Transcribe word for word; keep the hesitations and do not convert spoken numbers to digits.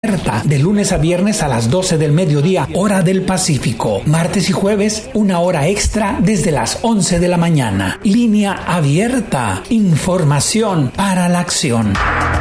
De lunes a viernes a las doce del mediodía, hora del Pacífico. Martes y jueves, una hora extra desde las once de la mañana. Línea abierta. Información para la acción.